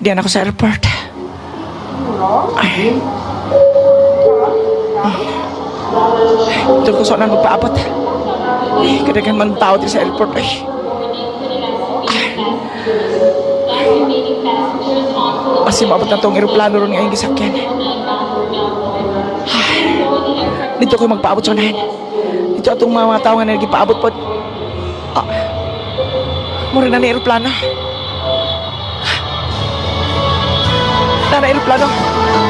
Diyan ako sa airport. Ay. Ito ko saan na magpaabot. Kadagan man tao din sa airport. Ay. Kasi maabot na itong aeroplano ron ngayong gisakyan. Dito ko magpaabot sa unahin. Dito atong mga tao nga nagpaabot po. Mura na aeroplano. Na aeroplano.